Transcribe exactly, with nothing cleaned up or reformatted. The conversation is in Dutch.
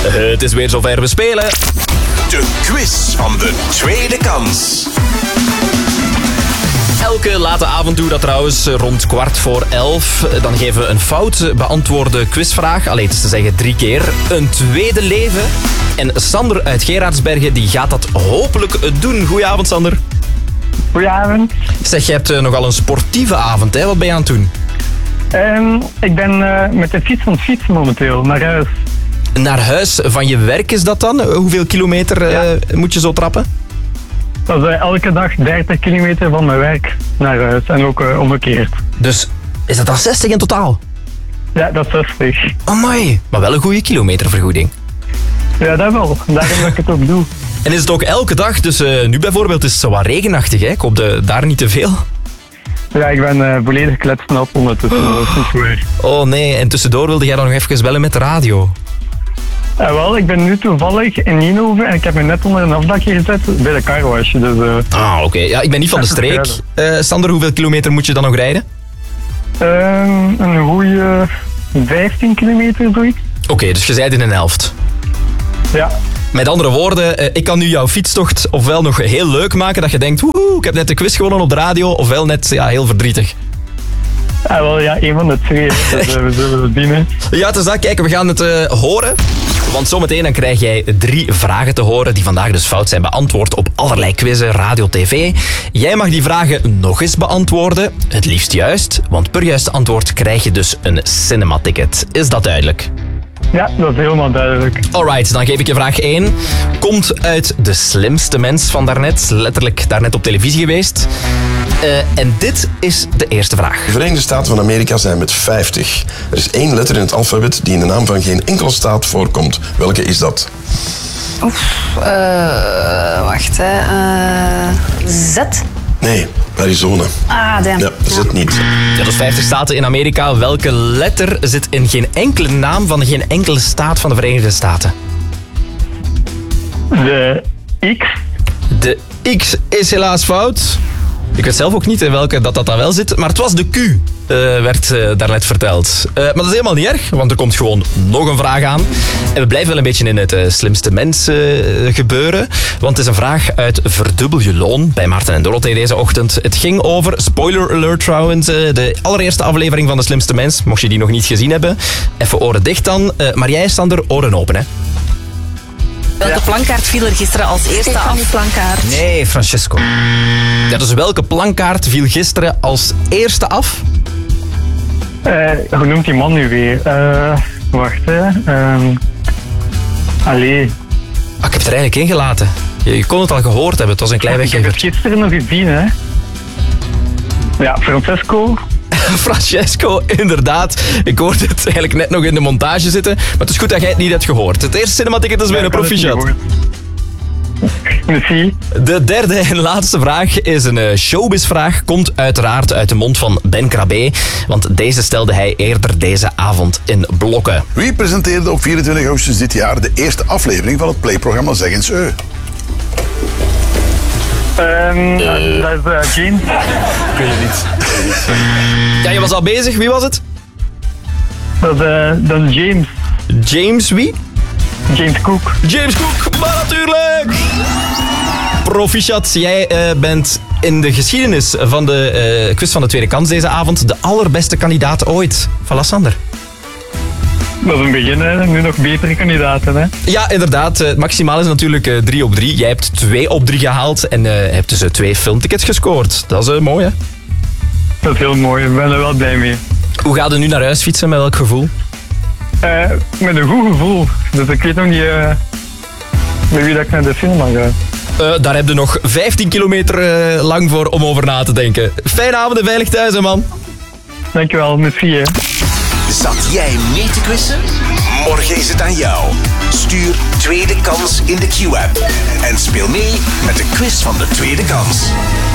Het is weer zover, we spelen. De quiz van de tweede kans. Elke late avond doe dat trouwens rond kwart voor elf. Dan geven we een fout beantwoorde quizvraag. Allee, het is te zeggen drie keer. Een tweede leven. En Sander uit Gerardsbergen die gaat dat hopelijk doen. Goedenavond, Sander. Goedenavond. Zeg, je hebt uh, nogal een sportieve avond, hè? Wat ben je aan het doen? Um, ik ben uh, met de fiets aan het fietsen momenteel, naar huis. Naar huis van je werk is dat dan? Hoeveel kilometer uh, ja. moet je zo trappen? Dat is uh, elke dag dertig kilometer van mijn werk naar huis en ook uh, omgekeerd. Dus is dat dan zestig in totaal? Ja, dat is zestig. Amai, maar wel een goede kilometervergoeding. Ja, dat wel. Daarom dat ik het ook doe. En is het ook elke dag? Dus uh, nu bijvoorbeeld is het zo wat regenachtig, hè? Ik hoop de, daar niet te veel. Ja, ik ben uh, volledig kletsnat ondertussen. Dat is niet waar. Oh nee, en tussendoor wilde jij dan nog even bellen met de radio? Uh, wel, ik ben nu toevallig in Nienhoven en ik heb me net onder een afdakje gezet bij de carwash. Dus, uh, ah, oké. Okay. Ja, ik ben niet van de streek. Uh, Sander, hoeveel kilometer moet je dan nog rijden? Uh, een goede vijftien kilometer, zoiets. Oké, okay, dus je bent in een helft. Ja. Met andere woorden, uh, ik kan nu jouw fietstocht ofwel nog heel leuk maken, dat je denkt, woehoe, ik heb net de quiz gewonnen op de radio, ofwel net ja, heel verdrietig. Ja, wel, ja, een van de twee. Dus, uh, we zullen het dienen. Ja, het is dat. Kijk, we gaan het uh, horen. Want zometeen dan krijg jij drie vragen te horen die vandaag dus fout zijn beantwoord op allerlei quizzen, radio, tv. Jij mag die vragen nog eens beantwoorden. Het liefst juist, want per juiste antwoord krijg je dus een cinema-ticket. Is dat duidelijk? Ja, dat is helemaal duidelijk. Alright, dan geef ik je vraag één. Komt uit De Slimste Mens van daarnet. Letterlijk daarnet op televisie geweest. Uh, en dit is de eerste vraag. De Verenigde Staten van Amerika zijn met vijftig. Er is één letter in het alfabet die in de naam van geen enkele staat voorkomt. Welke is dat? Oef, uh, wacht hè. Uh, Z? Nee, Arizona. Ah, damn. Ja, dat is het niet. Ja, dus vijftig staten in Amerika. Welke letter zit in geen enkele naam van geen enkele staat van de Verenigde Staten? De X. De X is helaas fout. Ik weet zelf ook niet in welke dat, dat dan wel zit. Maar het was de Q, uh, werd uh, daarnet verteld. Uh, maar dat is helemaal niet erg, want er komt gewoon nog een vraag aan. En we blijven wel een beetje in het uh, slimste mens uh, gebeuren. Want het is een vraag uit Verdubbel je loon bij Maarten en Dorothee deze ochtend. Het ging over, spoiler alert trouwens, uh, de allereerste aflevering van De Slimste Mens. Mocht je die nog niet gezien hebben, even oren dicht dan. Uh, maar jij, Sander, oren open, hè? Welke plankaart viel er gisteren als eerste af? Plankaart. Nee, Francesco. Ja, dus welke plankaart viel gisteren als eerste af? Uh, hoe noemt die man nu weer? Uh, wacht, hè. Um, allee. Ah, ik heb het er eigenlijk ingelaten. Je, je kon het al gehoord hebben, het was een klein weggever. Ik heb het gisteren nog gezien, hè. Ja, Francesco. Francesco, inderdaad. Ik hoorde het eigenlijk net nog in de montage zitten. Maar het is goed dat jij het niet hebt gehoord. Het eerste cinematicket is weer een proficiat. Merci. De derde en laatste vraag is een showbizvraag. Komt uiteraard uit de mond van Ben Krabbe. Want deze stelde hij eerder deze avond in blokken. Wie presenteerde op vierentwintig augustus dit jaar de eerste aflevering van het playprogramma Zeg eens Eu? Um, uh. Dat is uh, James. Ik weet het niet. Ja, je was al bezig. Wie was het? Dat is, uh, dat is James. James wie? James Cook. James Cook, maar natuurlijk! Proficiat, jij uh, bent in de geschiedenis van de uh, quiz van de tweede kans deze avond de allerbeste kandidaat ooit. Voilà, Sander. Dat is een begin, hè. Nu nog betere kandidaten, hè. Ja, inderdaad. Het maximaal is natuurlijk uh, drie op drie. Jij hebt twee op drie gehaald en uh, hebt dus uh, twee filmtickets gescoord. Dat is uh, mooi, hè? Dat is heel mooi. Ik ben er wel blij mee. Hoe ga je nu naar huis fietsen? Met welk gevoel? Uh, met een goed gevoel. Dus ik weet nog niet uh, met wie dat ik naar de cinema ga. Uh, daar heb je nog vijftien kilometer uh, lang voor om over na te denken. Fijne avond en veilig thuis, hè, man. Dankjewel, merci, hè. Zat jij mee te quizzen? Morgen is het aan jou. Stuur Tweede Kans in de Q-app. En speel mee met de quiz van de Tweede Kans.